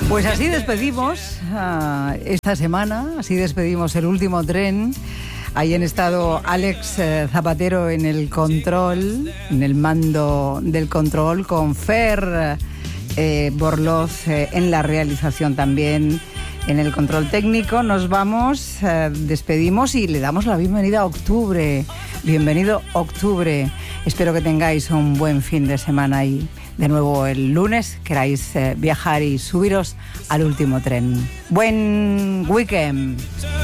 Pues así despedimos esta semana, así despedimos el último tren. Ahí han estado Alex Zapatero en el control, en el mando del control, con Fer Borloz en la realización también, en el control técnico. Nos vamos, despedimos y le damos la bienvenida a octubre. Bienvenido octubre. Espero que tengáis un buen fin de semana y de nuevo el lunes queráis viajar y subiros al último tren. Buen weekend.